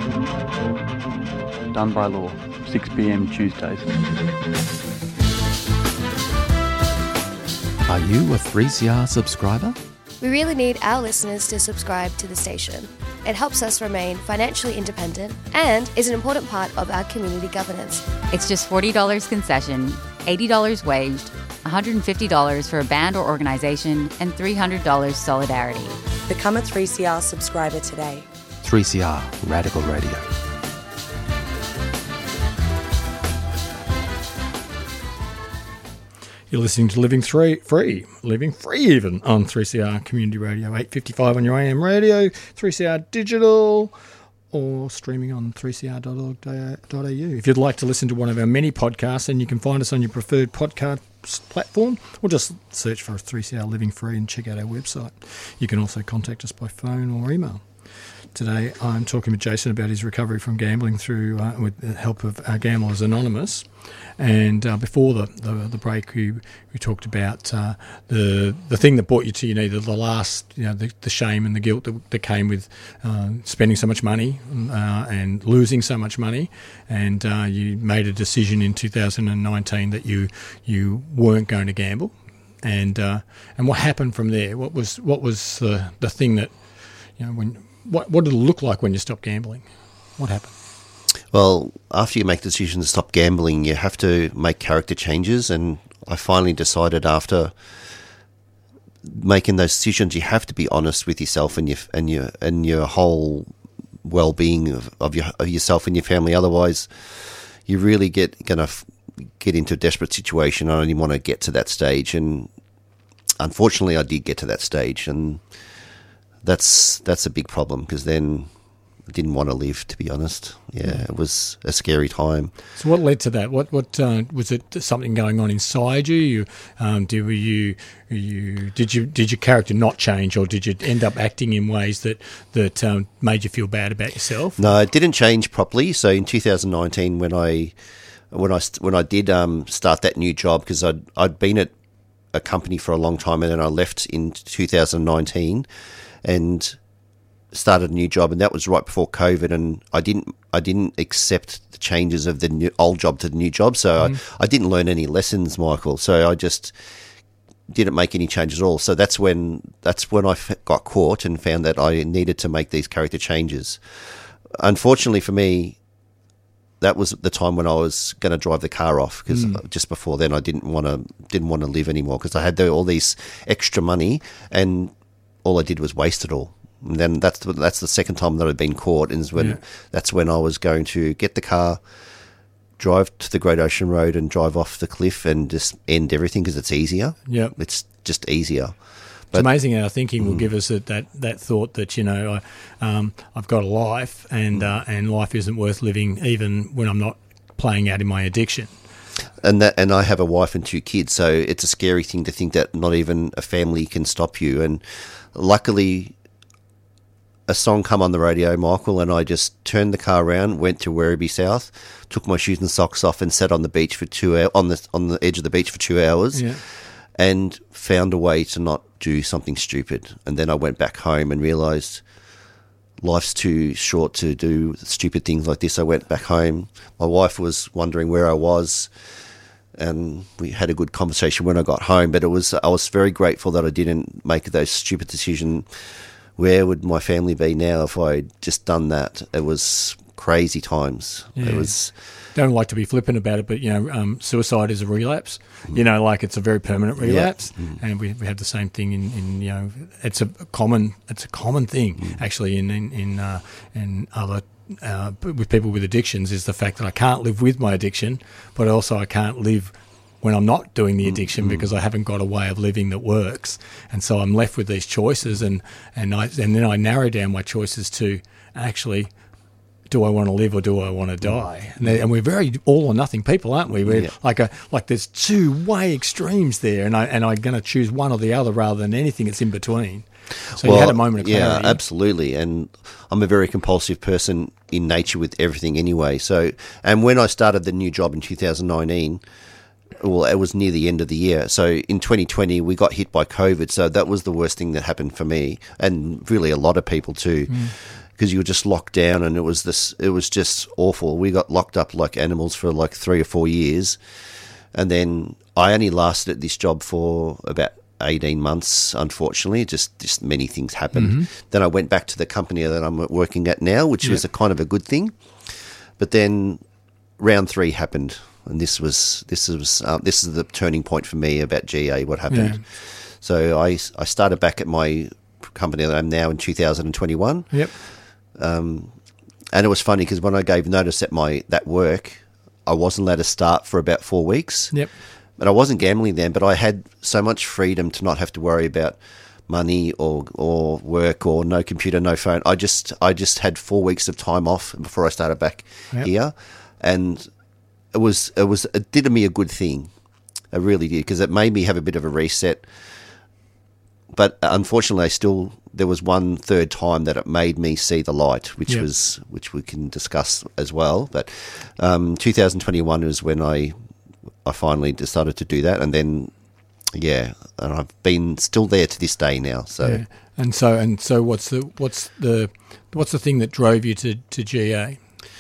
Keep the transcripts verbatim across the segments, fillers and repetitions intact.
Done by law, six p.m. Tuesdays. Are you a three C R subscriber? We really need our listeners to subscribe to the station. It helps us remain financially independent and is an important part of our community governance. It's just forty dollars concession, eighty dollars waged, one hundred fifty dollars for a band or organisation, and three hundred dollars solidarity. Become a three C R subscriber today. three C R Radical Radio. You're listening to Living three, Free, Living Free even, on three C R Community Radio, eight fifty-five on your A M radio, three C R Digital, or streaming on three c r dot org dot a u. If you'd like to listen to one of our many podcasts, then you can find us on your preferred podcast platform, or just search for three C R Living Free and check out our website. You can also contact us by phone or email. Today I'm talking with Jason about his recovery from gambling through uh, with the help of uh, Gamblers Anonymous. And uh, before the, the the break, we we talked about uh, the the thing that brought you to your knee, the, the last, you know, the, the shame and the guilt that, that came with uh, spending so much money uh, and losing so much money. And uh, you made a decision in two thousand nineteen that you you weren't going to gamble. And uh, and what happened from there? What was what was the the thing that, you know, when what what did it look like when you stopped gambling? What happened? Well, after you make the decision to stop gambling, you have to make character changes, and I finally decided after making those decisions, you have to be honest with yourself and your and your and your whole well-being of, of your of yourself and your family. Otherwise, you really get gonna f- get into a desperate situation. I only want to get to that stage, and unfortunately, I did get to that stage, and that's that's a big problem because then I didn't want to live, to be honest. Yeah, it was a scary time. So what led to that? What what uh, was it? Something going on inside you? You um, did were you you did you did your character not change, or did you end up acting in ways that that um, made you feel bad about yourself? No, it didn't change properly. So in two thousand nineteen, when I when I when I did um, start that new job, because I'd I'd been at a company for a long time, and then I left in two thousand nineteen, and started a new job, and that was right before COVID, and I didn't I didn't accept the changes of the new, old job to the new job, so mm. I, I didn't learn any lessons, Michael. So I just didn't make any changes at all. So that's when that's when I f- got caught and found that I needed to make these character changes. Unfortunately for me, that was the time when I was going to drive the car off, because mm. just before then I didn't want to didn't want to live anymore, because I had the, all these extra money, and all I did was waste it all. And then that's the, that's the second time that I'd been caught, and is when yeah. that's when I was going to get the car, drive to the Great Ocean Road, and drive off the cliff and just end everything, because it's easier. Yeah, it's just easier. But, it's amazing how thinking mm. will give us that, that, that thought that, you know, I, um, I've got a life, and mm. uh, and life isn't worth living even when I'm not playing out in my addiction. And that, and I have a wife and two kids, so it's a scary thing to think that not even a family can stop you. And luckily, a song come on the radio, Michael, and I just turned the car around, went to Werribee South, took my shoes and socks off, and sat on the beach for two hours, on the on the edge of the beach for two hours, yeah. and found a way to not do something stupid. And then I went back home and realised life's too short to do stupid things like this. I went back home. My wife was wondering where I was, and we had a good conversation when I got home. But it was I was very grateful that I didn't make those stupid decisions. Where would my family be now if I'd just done that? It was crazy times. Yeah. It was. Don't like to be flippant about it, but, you know, um, suicide is a relapse. Mm. You know, like it's a very permanent relapse, yeah. mm. and we we have the same thing in, in you know, it's a common it's a common thing mm. actually in in in, uh, in other uh, with people with addictions, is the fact that I can't live with my addiction, but also I can't live when I'm not doing the addiction, mm-hmm. because I haven't got a way of living that works. And so I'm left with these choices, and, and, I, and then I narrow down my choices to actually, do I want to live or do I want to die? And, and we're very all or nothing people, aren't we? We're yeah. like a like there's two way extremes there, and I and I'm going to choose one or the other rather than anything that's in between. So well, you had a moment of clarity. Yeah, absolutely. And I'm a very compulsive person in nature with everything anyway. So, and when I started the new job in two thousand nineteen, well, it was near the end of the year. So in twenty twenty, we got hit by COVID. So that was the worst thing that happened for me, and really a lot of people too. Mm. because you were just locked down, and it was this. It was just awful. We got locked up like animals for like three or four years, and then I only lasted at this job for about eighteen months. Unfortunately, just just many things happened. Mm-hmm. Then I went back to the company that I'm working at now, which Yep. was a kind of a good thing. But then round three happened, and this was this was uh, this is the turning point for me about G A. What happened? Yeah. So I I started back at my company that I'm now in two thousand twenty-one. Yep. And it was funny because when I gave notice at my that work, I wasn't allowed to start for about four weeks. Yep. But I wasn't gambling then, but I had so much freedom to not have to worry about money or or work or no computer, no phone. I just I just had four weeks of time off before I started back Yep. here, and it was it was it did me a good thing. It really did, because it made me have a bit of a reset. But unfortunately, I still there was one third time that it made me see the light, which Yep. was which we can discuss as well. But um, two thousand twenty-one was when I I finally decided to do that, and then yeah, and I've been still there to this day now. So Yeah. And so and so, what's the what's the what's the thing that drove you to, to G A?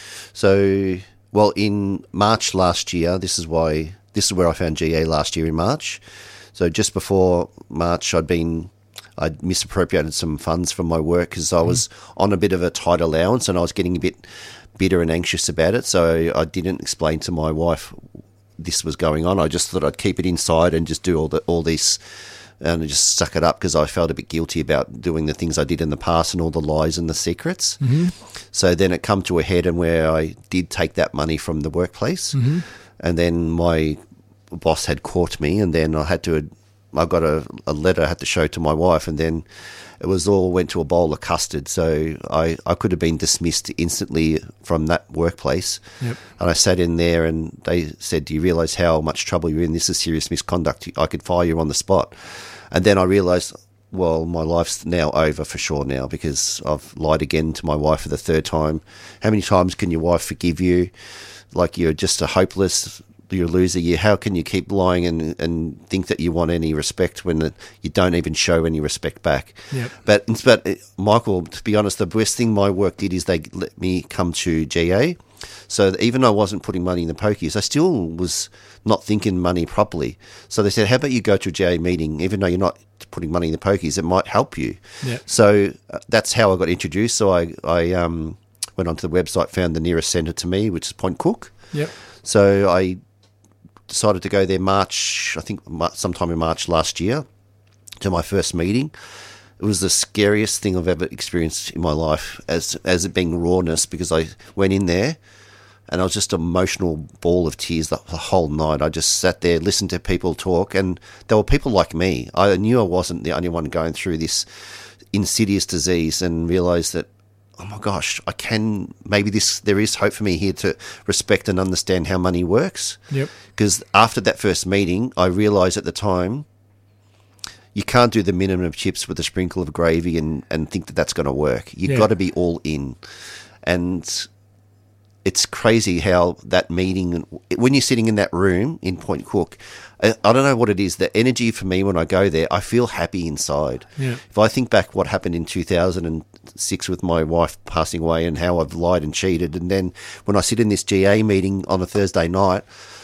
so well, in March last year, this is why this is where I found G A last year in March. So just before March, I'd been I'd misappropriated some funds from my work because I was on a bit of a tight allowance, and I was getting a bit bitter and anxious about it. So I didn't explain to my wife this was going on. I just thought I'd keep it inside and just do all the all this and just suck it up, because I felt a bit guilty about doing the things I did in the past and all the lies and the secrets. Mm-hmm. So then it come to a head, and where I did take that money from the workplace, mm-hmm. and then my boss had caught me, and then I had to I got a, a letter I had to show to my wife, and then it was all went to a bowl of custard. So I, I could have been dismissed instantly from that workplace. Yep. And I sat in there, and they said, "Do you realise how much trouble you're in? This is serious misconduct. I could fire you on the spot." And then I realised, well, my life's now over for sure now, because I've lied again to my wife for the third time. How many times can your wife forgive you? Like, you're just a hopeless, you're a loser. You, how can you keep lying and, and think that you want any respect when it, you don't even show any respect back? Yep. But, but Michael, to be honest, the best thing my work did is they let me come to G A. So even though I wasn't putting money in the pokies, I still was not thinking money properly. So they said, how about you go to a G A meeting, even though you're not putting money in the pokies, it might help you. Yep. So uh, that's how I got introduced. So I, I um, went onto the website, found the nearest centre to me, which is Point Cook. Yep. So I decided to go there March, I think sometime in March last year, to my first meeting. It was the scariest thing I've ever experienced in my life, as as it being rawness, because I went in there and I was just an emotional ball of tears the, the whole night. I just sat there, listened to people talk, and there were people like me. I knew I wasn't the only one going through this insidious disease, and realised that, oh my gosh, I can, maybe this, there is hope for me here to respect and understand how money works. Yep. Because after that first meeting, I realised at the time, you can't do the minimum of chips with a sprinkle of gravy and, and think that that's going to work. You've Yeah. got to be all in. And it's crazy how that meeting, when you're sitting in that room in Point Cook, I, I don't know what it is, the energy for me when I go there, I feel happy inside. Yeah. If I think back what happened in two thousand six with my wife passing away and how I've lied and cheated, and then when I sit in this G A meeting on a Thursday night,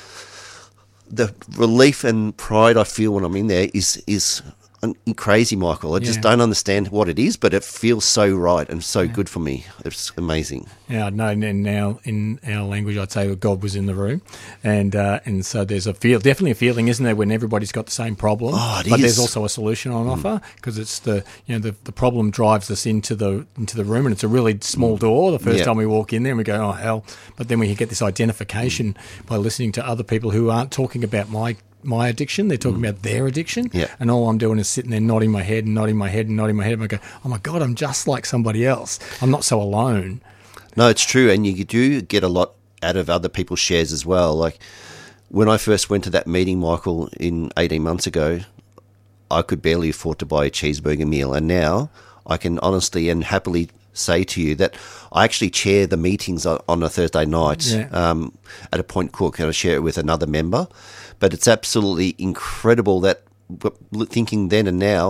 the relief and pride I feel when I'm in there is is crazy, Michael. I just Yeah. don't understand what it is, but it feels so right and so good for me. It's amazing. Yeah, no, and now in our language, I'd say God was in the room, and uh, and so there's a feel, definitely a feeling, isn't there, when everybody's got the same problem, Oh, it but is. there's also a solution on offer, because it's the you know the, the problem drives us into the into the room, and it's a really small door the first Yeah. time we walk in there, and we go, oh hell, but then we get this identification by listening to other people who aren't talking about my. my addiction, they're talking about their addiction, Yeah. and all I'm doing is sitting there nodding my head and nodding my head and nodding my head, and I go, oh my God, I'm just like somebody else. I'm not so alone. No, it's true, and you do get a lot out of other people's shares as well. Like when I first went to that meeting, Michael, in eighteen months ago, I could barely afford to buy a cheeseburger meal, and now I can honestly and happily say to you that I actually chair the meetings on on a Thursday night Yeah. um, at a Point Cook, and I share it with another member. But it's absolutely incredible that, thinking then and now,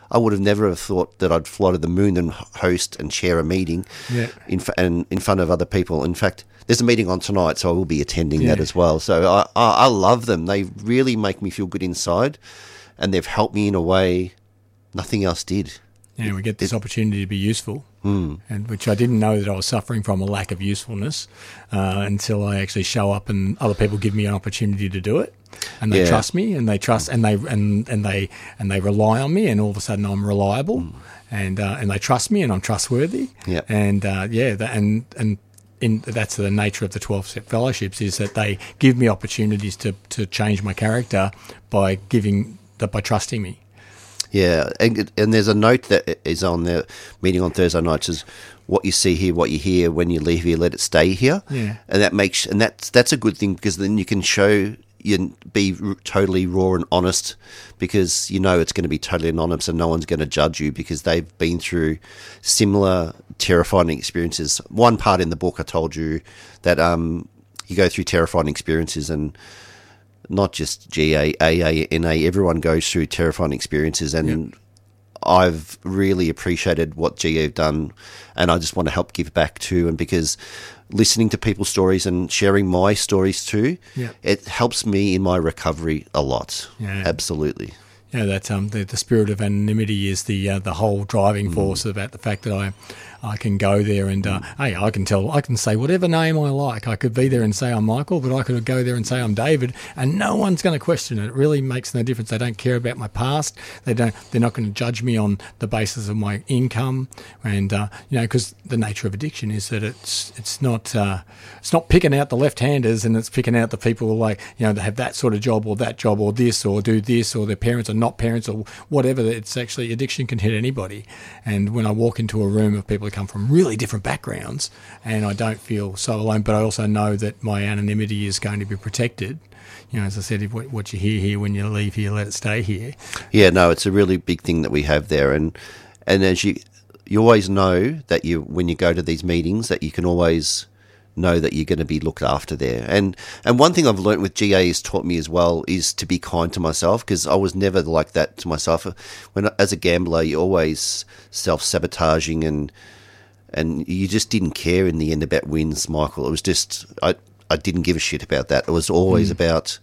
I would have never have thought that I'd fly to the moon and host and chair a meeting Yeah. in, and in front of other people. In fact, there's a meeting on tonight, so I will be attending Yeah. that as well. So I, I, I love them. They really make me feel good inside, and they've helped me in a way nothing else did. Yeah, we get this opportunity to be useful, Mm. and which I didn't know that I was suffering from a lack of usefulness uh, until I actually show up and other people give me an opportunity to do it, and they Yeah. trust me, and they trust, and they and, and they and they rely on me, and all of a sudden I'm reliable, mm. and uh, and they trust me, and I'm trustworthy, Yeah. and uh, yeah, that, and and. In, that's the nature of the twelve-step fellowships, is that they give me opportunities to, to change my character by giving by trusting me. Yeah, and, and there's a note that is on the meeting on Thursday nights is what you see here, what you hear. When you leave here, let it stay here. Yeah. And that makes and that's that's a good thing, because then you can show you be r- totally raw and honest, because you know it's going to be totally anonymous and no one's going to judge you because they've been through similar terrifying experiences. One part in the book I told you that um you go through terrifying experiences, and not just G A, A A, N A, everyone goes through terrifying experiences, and Yep. I've really appreciated what G A have done, and I just want to help give back too. And because listening to people's stories and sharing my stories too, Yep. it helps me in my recovery a lot. Yeah. Absolutely. Yeah, that um, the, the spirit of anonymity is the uh, the whole driving force about the fact that I I can go there and uh, hey, I can tell, I can say whatever name I like. I could be there and say I'm Michael, but I could go there and say I'm David, and no one's going to question it. It really makes no difference. They don't care about my past. They don't. They're not going to judge me on the basis of my income, and uh, you know, because the nature of addiction is that it's it's not uh, it's not picking out the left-handers, and it's picking out the people like, you know, that have that sort of job or that job or this or do this, or their parents are not parents or whatever. It's actually, addiction can hit anybody. And when I walk into a room of people who come from really different backgrounds, and I don't feel so alone, but I also know that my anonymity is going to be protected. You know, as I said, if what what you hear here, when you leave here, let it stay here. Yeah, no, it's a really big thing that we have there, and and as you you always know that you when you go to these meetings that you can always know that you're going to be looked after there. And and one thing I've learnt with G A has taught me as well is to be kind to myself, because I was never like that to myself. When as a gambler, you're always self-sabotaging, and and you just didn't care in the end about wins, Michael. It was just I I didn't give a shit about that. It was always mm. about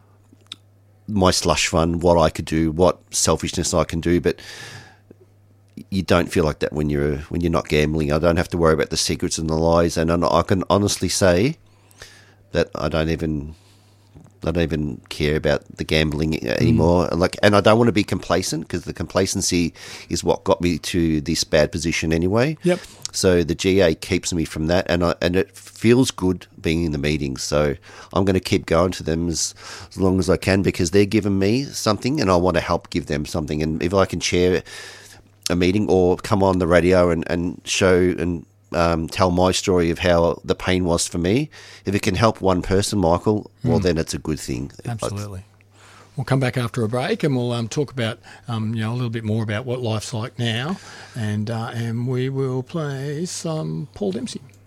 my slush fund, what I could do, what selfishness I can do, but you don't feel like that when you're when you're not gambling. I don't have to worry about the secrets and the lies, and I can honestly say that I don't even I don't even care about the gambling anymore. Mm. Like, and I don't want to be complacent, because the complacency is what got me to this bad position anyway. Yep. So the G A keeps me from that, and I, and it feels good being in the meetings. So I'm going to keep going to them as, as long as I can, because they're giving me something, and I want to help give them something. And if I can share a meeting or come on the radio and, and show and um, tell my story of how the pain was for me, if it can help one person, Michael, well, mm. then it's a good thing. Absolutely. We'll come back after a break, and we'll um, talk about um, you know, a little bit more about what life's like now, and uh, and we will play some Paul Dempsey.